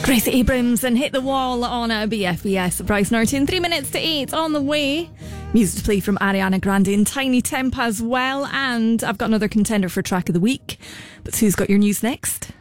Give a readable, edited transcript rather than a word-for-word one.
Grace Abrams and Hit the Wall on a BFBS. Bryce Norton, 3 minutes to 8 on the way. Music to play from Ariana Grande and Tiny Temp as well. And I've got another contender for track of the week. But who's got your news next?